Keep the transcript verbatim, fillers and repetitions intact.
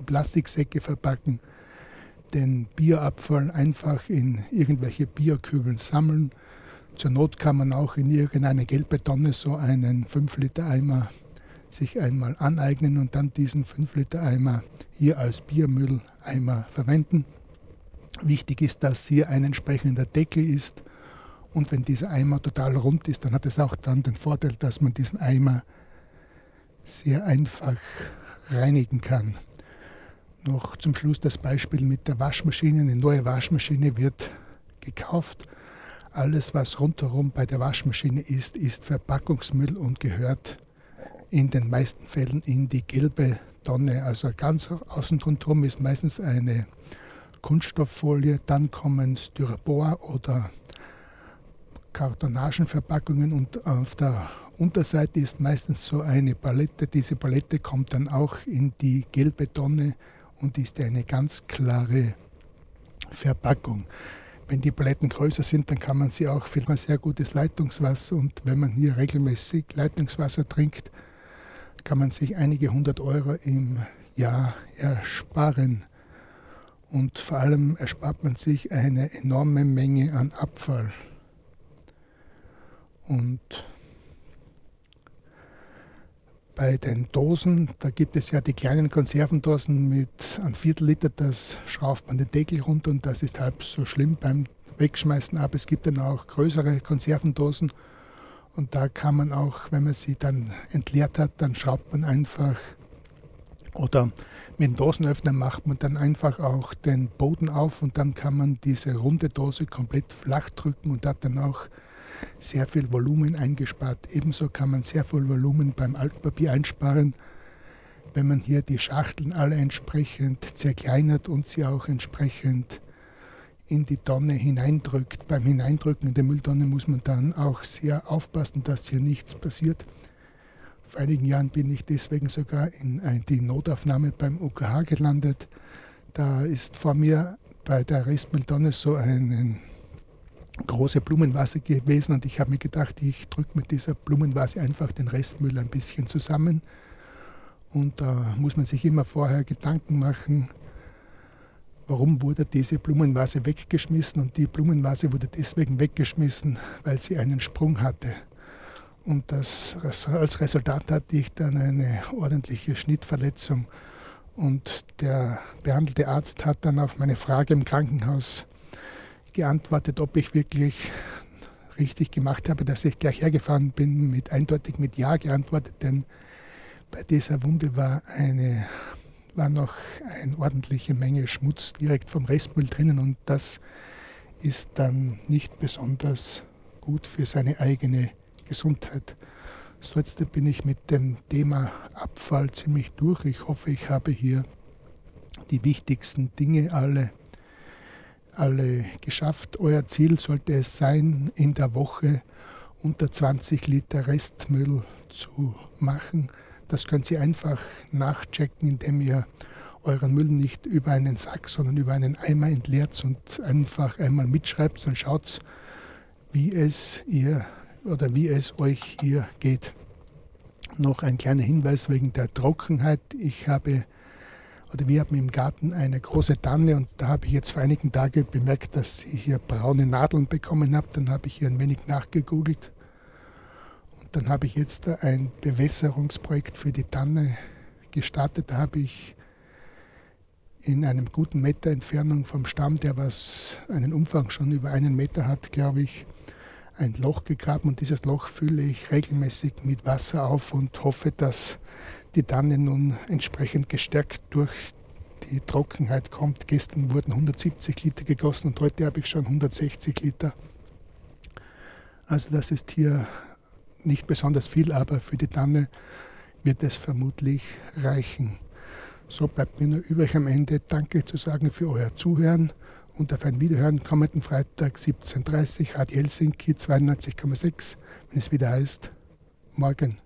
Plastiksäcke verpacken, den Bierabfall einfach in irgendwelche Bierkübeln sammeln. Zur Not kann man auch in irgendeine gelbe Tonne so einen fünf Liter Eimer sich einmal aneignen und dann diesen fünf Liter Eimer hier als Biermülleimer verwenden. Wichtig ist, dass hier ein entsprechender Deckel ist, und wenn dieser Eimer total rund ist, dann hat es auch dann den Vorteil, dass man diesen Eimer sehr einfach reinigen kann. Noch zum Schluss das Beispiel mit der Waschmaschine. Eine neue Waschmaschine wird gekauft. Alles, was rundherum bei der Waschmaschine ist, ist Verpackungsmüll und gehört in den meisten Fällen in die gelbe Tonne. Also ganz außen rundherum ist meistens eine Kunststofffolie, dann kommen Styropor oder Kartonagenverpackungen und auf der Unterseite ist meistens so eine Palette. Diese Palette kommt dann auch in die gelbe Tonne und ist eine ganz klare Verpackung. Wenn die Paletten größer sind, dann kann man sie auch für ein sehr gutes Leitungswasser, und wenn man hier regelmäßig Leitungswasser trinkt, kann man sich einige hundert Euro im Jahr ersparen. Und vor allem erspart man sich eine enorme Menge an Abfall. Und bei den Dosen, da gibt es ja die kleinen Konservendosen mit einem Viertel Liter, das schraubt man den Deckel runter und das ist halb so schlimm beim Wegschmeißen. Aber es gibt dann auch größere Konservendosen und da kann man auch, wenn man sie dann entleert hat, dann schraubt man einfach, oder mit dem Dosenöffner macht man dann einfach auch den Boden auf und dann kann man diese runde Dose komplett flach drücken und hat dann auch sehr viel Volumen eingespart. Ebenso kann man sehr viel Volumen beim Altpapier einsparen, wenn man hier die Schachteln alle entsprechend zerkleinert und sie auch entsprechend in die Tonne hineindrückt. Beim Hineindrücken in die Mülltonne muss man dann auch sehr aufpassen, dass hier nichts passiert. Vor einigen Jahren bin ich deswegen sogar in die Notaufnahme beim U K H gelandet. Da ist vor mir bei der Restmülltonne so ein große Blumenvase gewesen und ich habe mir gedacht, ich drücke mit dieser Blumenvase einfach den Restmüll ein bisschen zusammen. Und da muss man sich immer vorher Gedanken machen, warum wurde diese Blumenvase weggeschmissen, und die Blumenvase wurde deswegen weggeschmissen, weil sie einen Sprung hatte. Und das, als Resultat hatte ich dann eine ordentliche Schnittverletzung. Und der behandelte Arzt hat dann auf meine Frage im Krankenhaus geantwortet, ob ich wirklich richtig gemacht habe, dass ich gleich hergefahren bin, mit eindeutig mit Ja geantwortet, denn bei dieser Wunde war, eine, war noch eine ordentliche Menge Schmutz direkt vom Restmüll drinnen und das ist dann nicht besonders gut für seine eigene Gesundheit. So, jetzt bin ich mit dem Thema Abfall ziemlich durch. Ich hoffe, ich habe hier die wichtigsten Dinge alle alle geschafft. Euer Ziel sollte es sein, in der Woche unter zwanzig Liter Restmüll zu machen. Das könnt ihr einfach nachchecken, indem ihr euren Müll nicht über einen Sack, sondern über einen Eimer entleert und einfach einmal mitschreibt und schaut, wie es ihr oder wie es euch hier geht. Noch ein kleiner Hinweis wegen der Trockenheit. Ich habe Oder wir haben im Garten eine große Tanne und da habe ich jetzt vor einigen Tagen bemerkt, dass ich hier braune Nadeln bekommen habe. Dann habe ich hier ein wenig nachgegoogelt und dann habe ich jetzt ein Bewässerungsprojekt für die Tanne gestartet. Da habe ich in einem guten Meter Entfernung vom Stamm, der was einen Umfang schon über einen Meter hat, glaube ich, ein Loch gegraben und dieses Loch fülle ich regelmäßig mit Wasser auf und hoffe, dass die Tanne nun entsprechend gestärkt durch die Trockenheit kommt. Gestern wurden hundertsiebzig Liter gegossen und heute habe ich schon hundertsechzig Liter. Also das ist hier nicht besonders viel, aber für die Tanne wird es vermutlich reichen. So bleibt mir nur übrig am Ende Danke zu sagen für euer Zuhören und auf ein Wiederhören kommenden Freitag siebzehn Uhr dreißig, Radio Helsinki zweiundneunzig Komma sechs, wenn es wieder heißt, morgen.